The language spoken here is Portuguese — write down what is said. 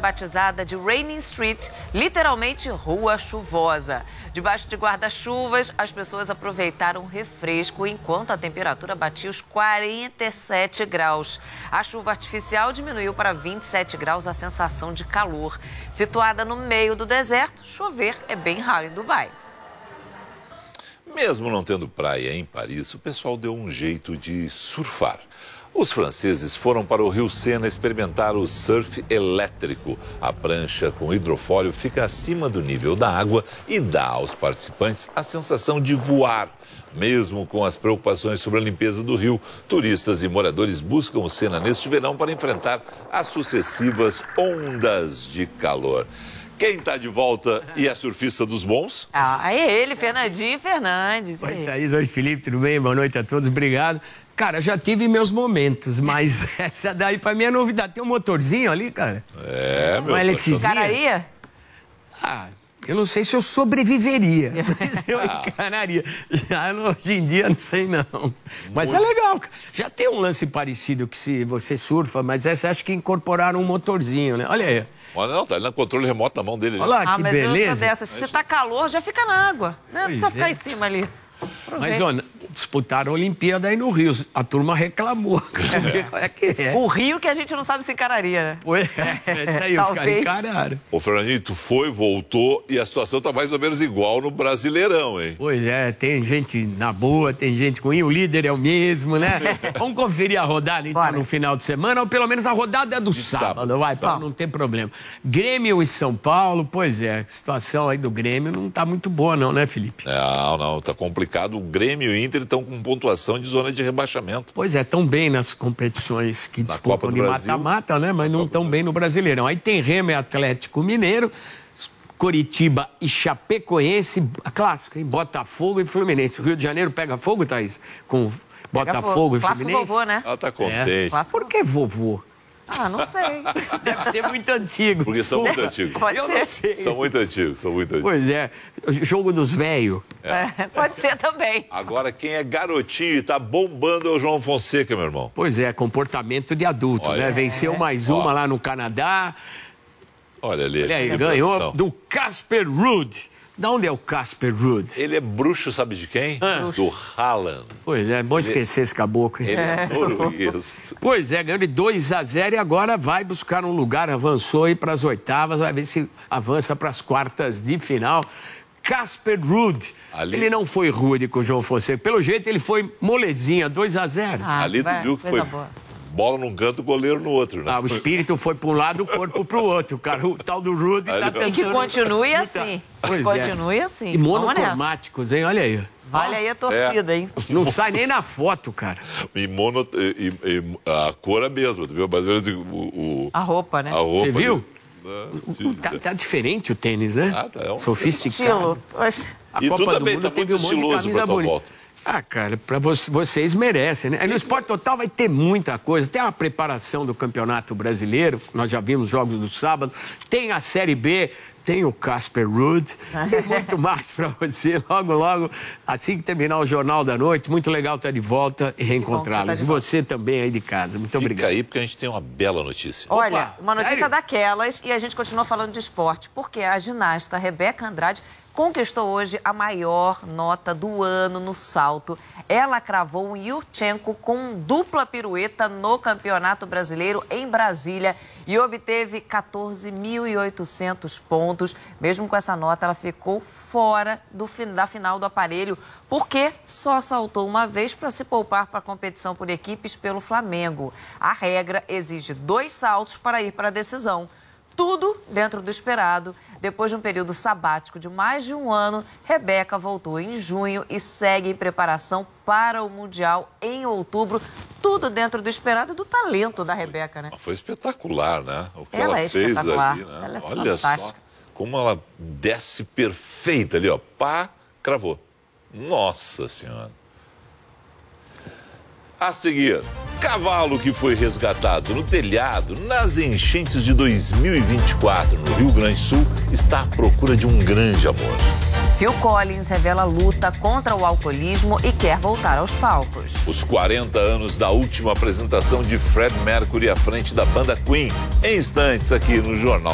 batizada de Raining Street, literalmente rua chuvosa. Debaixo de guarda-chuvas, as pessoas aproveitaram o refresco enquanto a temperatura batia os 47 graus. A chuva artificial diminuiu para 27 graus a sensação de calor. Situada no meio do deserto, chover é bem raro em Dubai. Mesmo não tendo praia em Paris, o pessoal deu um jeito de surfar. Os franceses foram para o Rio Sena experimentar o surf elétrico. A prancha com hidrofólio fica acima do nível da água e dá aos participantes a sensação de voar. Mesmo com as preocupações sobre a limpeza do rio, turistas e moradores buscam o Sena neste verão para enfrentar as sucessivas ondas de calor. Quem está de volta e é surfista dos bons? É ele, Fernandinho Fernandes. Oi, Thaís. Oi, Felipe. Tudo bem? Boa noite a todos. Obrigado. Cara, já tive meus momentos, mas essa daí pra mim é novidade. Tem um motorzinho ali, cara? Meu Uma Encararia? Eu não sei se eu sobreviveria, mas eu encararia. Já hoje em dia, não sei não. Mas é legal, cara. Já tem um lance parecido que se você surfa, mas essa acho que incorporaram um motorzinho, né? Olha aí. Olha, não, tá ali no controle remoto na mão dele. Olha lá, que mas beleza. eu sou dessa. Se você tá calor, já fica na água. Não precisa ficar em cima ali. Mas, ó, disputaram a Olimpíada aí no Rio. A turma reclamou. Qual é que é? O Rio que a gente não sabe se encararia, né? Pois é, isso aí, os caras encararam. Ô, Fernandinho, tu foi, voltou e a situação tá mais ou menos igual no Brasileirão, hein? Pois é, tem gente na boa, tem gente ruim, o líder é o mesmo, né? Vamos conferir a rodada, então, no final de semana, ou pelo menos a rodada é do sábado, vai, pra não ter problema. Grêmio e São Paulo, pois é, a situação aí do Grêmio não tá muito boa não, né, Felipe? Não, tá complicado. O Grêmio e o Inter estão com pontuação de zona de rebaixamento. Pois é, tão bem nas competições que disputam de mata-mata, né? Mas não tão bem no Brasileirão. Aí tem Remo e Atlético Mineiro, Coritiba e Chapecoense, clássico, hein? Botafogo e Fluminense. O Rio de Janeiro pega fogo, Thaís? Com Botafogo e Fluminense? Clássico vovô, né? Ela tá contente. Por que vovô? Não sei. Deve ser muito antigo. Porque são muito antigos. Pode ser. Não sei. São muito antigos. Pois é, jogo dos velhos. Pode ser também. Agora, quem é garotinho e tá bombando é o João Fonseca, meu irmão. Pois é, comportamento de adulto, né? Venceu mais uma lá no Canadá. Olha ali. Olha aí, ganhou do Casper Ruud. Da onde é o Casper Ruud? Ele é bruxo, sabe de quem? Do Haaland. Pois é, bom esquecer esse caboclo. Ele é norueguês. Pois é, ganhou de 2-0 e agora vai buscar um lugar, avançou aí para as oitavas, vai ver se avança para as quartas de final. Casper Ruud. Ele não foi rude com o João Fonseca. Pelo jeito, ele foi molezinha, 2-0. Ali tu viu que foi bola num canto, goleiro no outro, né? O espírito foi para um lado, o corpo para o outro. Cara, o tal do Ruud tá tentando... E que continue assim. Continue assim. E monocromáticos, hein? Olha aí. Olha aí a torcida, hein? Não sai nem na foto, cara. A cor é a mesma, tu viu? Mais ou menos a roupa, né? Você viu? Tá diferente o tênis, né? Tá, sofisticado. Estilo. E tu também tá muito estiloso pra tua volta. Cara, vocês merecem, né? Aí no Esporte Total vai ter muita coisa. Tem a preparação do Campeonato Brasileiro, nós já vimos jogos do sábado. Tem a Série B, tem o Casper Ruud. Tem muito mais pra você. Logo, assim que terminar o Jornal da Noite, muito legal estar de volta e reencontrá-los. E você também aí de casa. Muito obrigado. Fica aí porque a gente tem uma bela notícia. Olha, uma notícia daquelas e a gente continua falando de esporte, porque a ginasta Rebeca Andrade conquistou hoje a maior nota do ano no salto. Ela cravou um Yurchenko com dupla pirueta no Campeonato Brasileiro em Brasília e obteve 14.800 pontos. Mesmo com essa nota, ela ficou fora da final do aparelho, porque só saltou uma vez para se poupar para a competição por equipes pelo Flamengo. A regra exige 2 saltos para ir para a decisão. Tudo dentro do esperado. Depois de um período sabático de mais de um ano, Rebeca voltou em junho e segue em preparação para o Mundial em outubro. Tudo dentro do esperado e do talento da Rebeca, né? Foi espetacular, né? O que ela fez espetacular. ali, né? Ela é Olha fantástica. Só como ela desce perfeita ali, ó. Pá, cravou. Nossa Senhora. A seguir, cavalo que foi resgatado no telhado nas enchentes de 2024 no Rio Grande do Sul está à procura de um grande amor. Phil Collins revela luta contra o alcoolismo e quer voltar aos palcos. Os 40 anos da última apresentação de Fred Mercury à frente da banda Queen. Em instantes aqui no Jornal